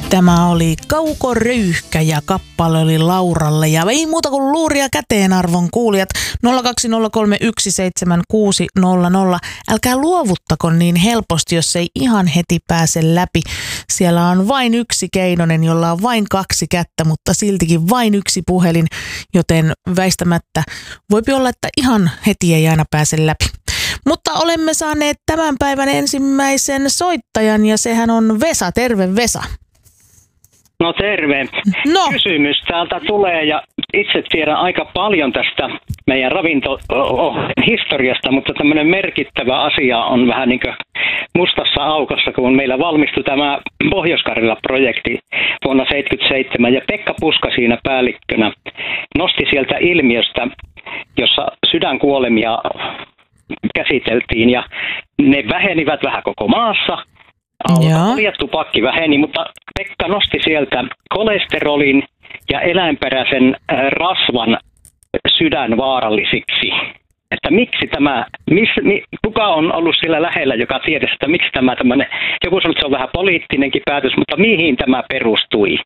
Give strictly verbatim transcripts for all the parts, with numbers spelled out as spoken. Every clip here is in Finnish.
Tämä oli Kaukoröyhkä ja kappale oli Lauralle ja ei muuta kuin luuria käteen arvon kuulijat. nolla kaksi nolla kolme yksi seitsemän kuusi nolla nolla. Älkää luovuttako niin helposti, jos ei ihan heti pääse läpi. Siellä on vain yksi Keinonen, jolla on vain kaksi kättä, mutta siltikin vain yksi puhelin, joten väistämättä voipi olla, että ihan heti ei aina pääse läpi. Mutta olemme saaneet tämän päivän ensimmäisen soittajan ja sehän on Vesa. Terve Vesa. No terve. No. Kysymys täältä tulee ja itse tiedän aika paljon tästä meidän ravintohistoriasta, mutta tämmöinen merkittävä asia on vähän niin kuin mustassa aukossa, kun meillä valmistui tämä Pohjois-Karjala-projekti vuonna seitsemänkymmentäseitsemän ja Pekka Puska siinä päällikkönä nosti sieltä ilmiöstä, jossa sydänkuolemia käsiteltiin ja ne vähenivät vähän koko maassa. Alkoholi ja tupakki väheni, mutta Pekka nosti sieltä kolesterolin ja eläinperäisen rasvan sydänvaarallisiksi. Että miksi tämä, miss, mi, kuka on ollut siellä lähellä, joka tiedä, että miksi tämä tämmöinen, joku sanoo, että se on vähän poliittinenkin päätös, mutta mihin tämä perustui?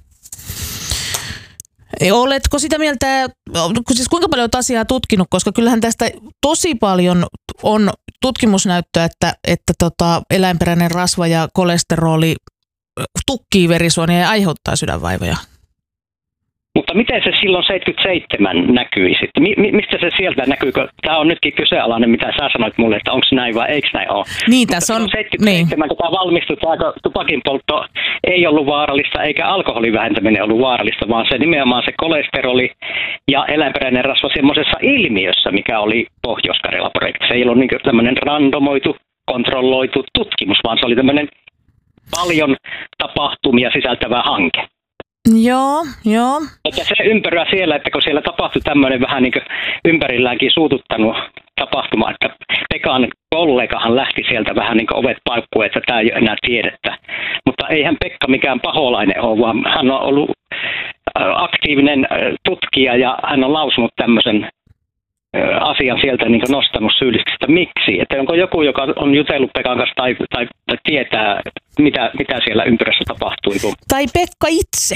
Oletko sitä mieltä, siis kuinka paljon olet asiaa tutkinut, koska kyllähän tästä tosi paljon on tutkimusnäyttöä, että, että tota, eläinperäinen rasva ja kolesteroli tukkii verisuonia ja aiheuttaa sydänvaivoja. Mutta miten se silloin seitsemänkymmentäseitsemän näkyi sitten? Mi- mistä se sieltä näkyykö? Tämä on nytkin kyseenalainen, mitä sä sanoit mulle, että onko näin vai eikö näin ole. Niin, tässä on. seitsemänkymmentäseitsemän, niin. Kun tämä valmistui, tämä tupakin poltto ei ollut vaarallista, eikä alkoholin vähentäminen ollut vaarallista, vaan se nimenomaan se kolesteroli ja eläinperäinen rasva semmoisessa ilmiössä, mikä oli Pohjois-Karjala-projekti. Se ei ollut niin tämmöinen randomoitu, kontrolloitu tutkimus, vaan se oli tämmöinen paljon tapahtumia sisältävä hanke. Joo, joo. Että se ympäröä siellä, että kun siellä tapahtui tämmöinen vähän niin kuin ympärilläänkin suututtanut tapahtuma, että Pekan kollegahan lähti sieltä vähän niin kuin ovet paukkuun, että tämä ei ole enää tiedettä. Mutta eihän Pekka mikään paholainen ole, vaan hän on ollut aktiivinen tutkija ja hän on lausunut tämmöisen asian sieltä niin kuin nostanut syyllisestä. Miksi? Että onko joku, joka on jutellut Pekan kanssa tai, tai, tai tietää, mitä, mitä siellä ympärössä tapahtui? Kun... Tai Pekka itse.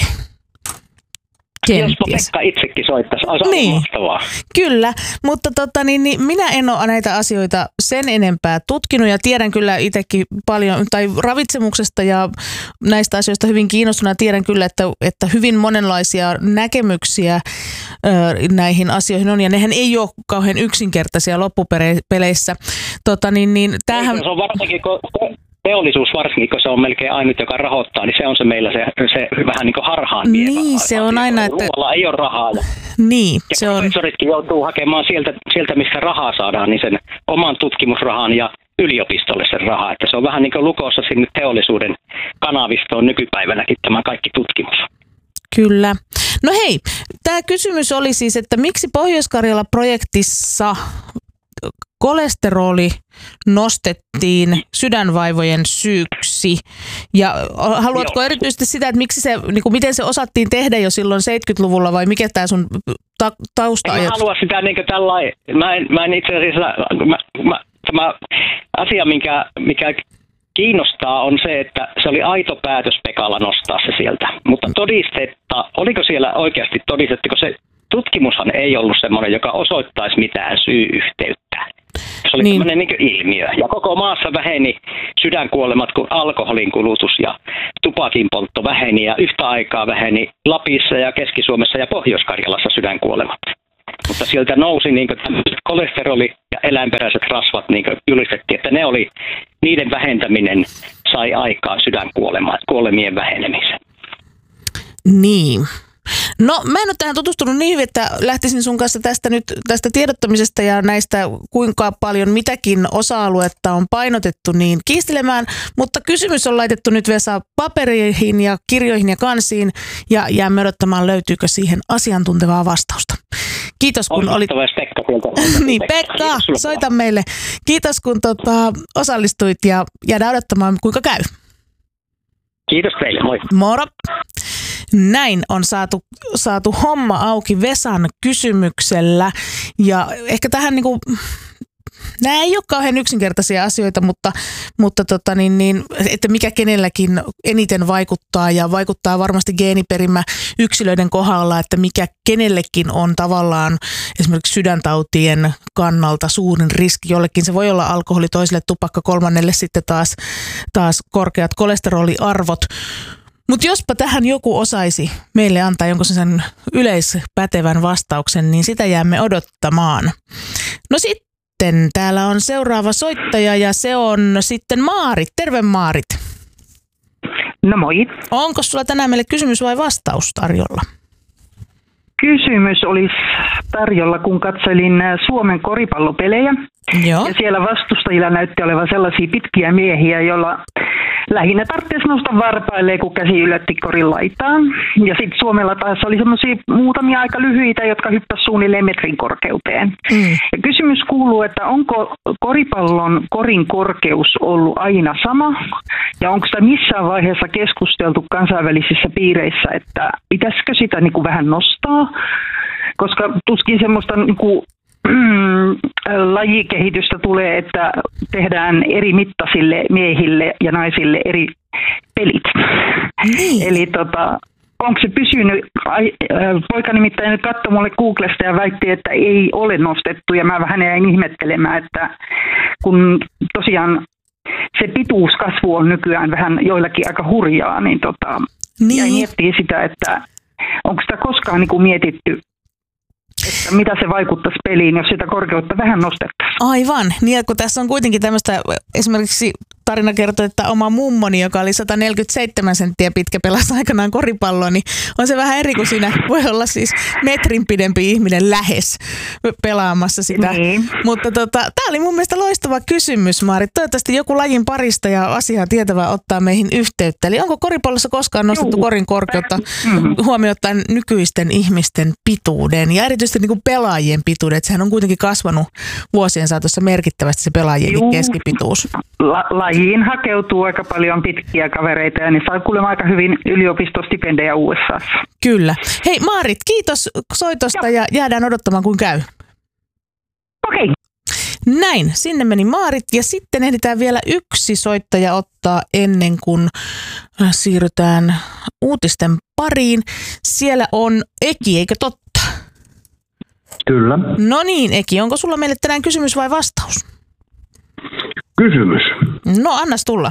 Jospa Pekka itsekin soittaisi, olisi niin mahtavaa. Kyllä, mutta tota, niin, niin minä en ole näitä asioita sen enempää tutkinut ja tiedän kyllä itsekin paljon, tai ravitsemuksesta ja näistä asioista hyvin kiinnostuneena tiedän kyllä, että, että hyvin monenlaisia näkemyksiä ö, näihin asioihin on ja nehän ei ole kauhean yksinkertaisia loppupeleissä. Tota, niin, niin, tämähän... Se on varsinkin, kun teollisuus varsinkin, kun se on melkein ainut, joka rahoittaa, niin se on se meillä se, se vähän niin kuin harhaan vievä. Niin, se on aina, että... Luolla ei ole rahaa. Niin, ja se on... professoritkin joutuu hakemaan sieltä, sieltä, missä rahaa saadaan, niin sen oman tutkimusrahan ja yliopistolle sen rahaa. Että se on vähän niin kuin lukossa sinne teollisuuden kanavistoon nykypäivänäkin tämä kaikki tutkimus. Kyllä. No hei, tämä kysymys oli siis, että miksi Pohjois-Karjala-projektissa kolesteroli nostettiin sydänvaivojen syyksi. Ja haluatko Joo. erityisesti sitä, että miksi se, niin kuin miten se osattiin tehdä jo silloin seitsemänkymmentäluvulla vai mikä tämä sun ta- tausta-ajatus? En mä halua sitä niin kuin tällainen. Mä en, mä en itse asiassa, mä, mä, tämä asia, mikä, mikä kiinnostaa on se, että se oli aito päätös Pekalla nostaa se sieltä. Mutta todistetta, oliko siellä oikeasti todistettu, kun se tutkimushan ei ollut semmoinen, joka osoittaisi mitään syy-yhteyttä. Se oli niin. tämmöinen niin kuin ilmiö. Ja koko maassa väheni sydänkuolemat, kun alkoholin kulutus ja tupakin poltto väheni. Ja yhtä aikaa väheni Lapissa ja Keski-Suomessa ja Pohjois-Karjalassa sydänkuolemat. Mutta sieltä nousi niin kuin kolesteroli ja eläinperäiset rasvat niin kuin julistettiin, että ne oli, niiden vähentäminen sai aikaan sydänkuolemien vähenemisen. Niin. No mä en ole tähän tutustunut niin hyvin, että lähtisin sun kanssa tästä nyt tästä tiedottamisesta ja näistä kuinka paljon mitäkin osa-aluetta on painotettu niin kiistelemään, mutta kysymys on laitettu nyt Vesa paperiin ja kirjoihin ja kansiin ja jäämme odottamaan löytyykö siihen asiantuntevaa vastausta. Kiitos kun olit... Pekka niin Pekka, soita meille. Kiitos kun tota, osallistuit ja jäädään odottamaan kuinka käy. Kiitos teille, moi. Moro. Näin on saatu, saatu homma auki Vesan kysymyksellä ja ehkä tähän niinku, Nämä ei ole kauhean yksinkertaisia asioita, mutta, mutta tota niin, niin, että mikä kenelläkin eniten vaikuttaa ja vaikuttaa varmasti geeniperimä yksilöiden kohdalla, että mikä kenellekin on tavallaan esimerkiksi sydäntautien kannalta suurin riski. Jollekin se voi olla alkoholi, toiselle tupakka, kolmannelle sitten taas, taas korkeat kolesteroliarvot. Mutta jospa tähän joku osaisi meille antaa jonkun sen yleispätevän vastauksen, niin sitä jäämme odottamaan. No sitten täällä on seuraava soittaja ja se on sitten Maarit. Terve Maarit. No moi. Onko sulla tänään meille kysymys vai vastaus tarjolla? Kysymys olisi tarjolla, kun katselin Suomen koripallopelejä. Joo. Ja siellä vastustajilla näytti olevan sellaisia pitkiä miehiä, joilla lähinnä tarvitsisi nousta varpailleen, kun käsi ylötti korin laitaan. Ja sitten Suomella taas oli semmoisia muutamia aika lyhyitä, jotka hyppäsivät suunnilleen metrin korkeuteen. Mm. Ja kysymys kuuluu, että onko koripallon korin korkeus ollut aina sama? Ja onko sitä missään vaiheessa keskusteltu kansainvälisissä piireissä, että pitäisikö sitä niin kuin vähän nostaa? Koska tuskin semmoista niin kuin lajikehitystä tulee, että tehdään eri mittaisille miehille ja naisille eri pelit. Niin. Eli tota, onko se pysynyt, poika nimittäin nyt katsoi mulle Googlesta ja väitti, että ei ole nostettu, ja mä vähän jäin ihmettelemään, että kun tosiaan se pituuskasvu on nykyään vähän joillakin aika hurjaa, niin, tota, niin. jäin miettiä sitä, että onko sitä koskaan niin kuin mietitty, että mitä se vaikuttaisi peliin, jos sitä korkeutta vähän nostettaisiin. Aivan. Niin, kun tässä on kuitenkin tämmöistä, esimerkiksi tarina kertoo, että oma mummoni, joka oli sata neljäkymmentäseitsemän senttiä pitkä, pelasi aikanaan koripalloa, niin on se vähän eri kuin siinä voi olla siis metrin pidempi ihminen lähes pelaamassa sitä. Niin. Mutta tota, tämä oli mun mielestä loistava kysymys, Maarit. Toivottavasti joku lajin parista ja asiaa tietävä ottaa meihin yhteyttä. Eli onko koripallossa koskaan nostettu Juu. korin korkeutta mm-hmm. huomioon nykyisten ihmisten pituuden ja erityisesti niin kuin pelaajien pituuden? Sehän on kuitenkin kasvanut vuosien saatossa merkittävästi se pelaajien Juu. keskipituus. La- lajiin hakeutuu aika paljon pitkiä kavereita ja niin saa kuulemma aika hyvin yliopistostipendejä U S A:ssa. Kyllä. Hei Maarit, kiitos soitosta ja jäädään odottamaan kun käy. Okei. Okay. Näin, sinne meni Maarit ja sitten ehditään vielä yksi soittaja ottaa ennen kuin siirrytään uutisten pariin. Siellä on Eki, eikö totta? Kyllä. No niin Eki, onko sulla meille tänään kysymys vai vastaus? Kysymys. No, annas tulla.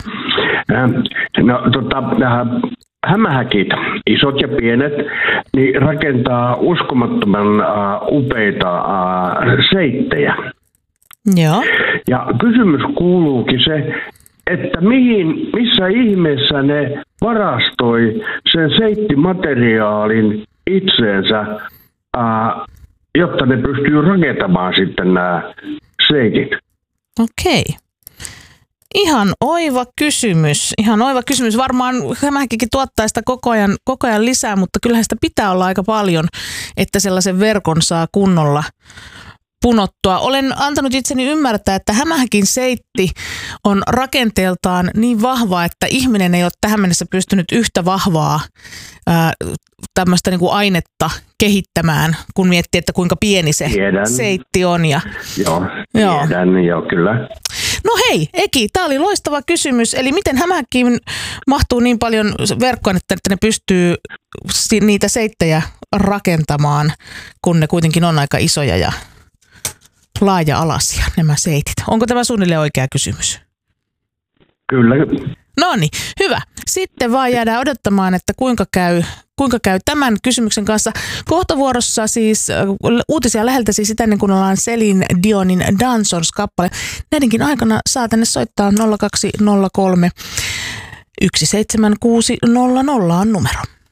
No, tota, hämähäkit, isot ja pienet, niin rakentaa uskomattoman uh, upeita uh, seittejä. Joo. Ja kysymys kuuluukin se, että mihin, missä ihmeessä ne varastoi sen seittimateriaalin itseensä, uh, jotta ne pystyy rakentamaan sitten nämä seitit. Okei. Ihan oiva kysymys. Ihan oiva kysymys. Varmaan hämähäkkikin tuottaa sitä koko ajan, koko ajan lisää, mutta kyllähän sitä pitää olla aika paljon, että sellaisen verkon saa kunnolla punottua. Olen antanut itseni ymmärtää, että hämähäkin seitti on rakenteeltaan niin vahva, että ihminen ei ole tähän mennessä pystynyt yhtä vahvaa ää, tämmöistä niin kuin ainetta kehittämään, kun miettii, että kuinka pieni se tiedän. Seitti on. Ja, joo, tiedän, joo. joo, kyllä. No hei, Eki, tämä oli loistava kysymys. Eli miten hämähäkkiin mahtuu niin paljon verkkoon, että ne pystyy niitä seittejä rakentamaan, kun ne kuitenkin on aika isoja ja laaja-alaisia nämä seitit. Onko tämä suunnilleen oikea kysymys? Kyllä. No niin, hyvä. Sitten vaan jäädään odottamaan, että kuinka käy, kuinka käy tämän kysymyksen kanssa. Kohta vuorossa siis uutisia läheltä siis sitä ennen kuin ollaan Celine Dionin Dancers-kappale. Näidenkin aikana saa tänne soittaa nolla kaksi nolla kolme yksi seitsemän kuusi nolla nolla on numero.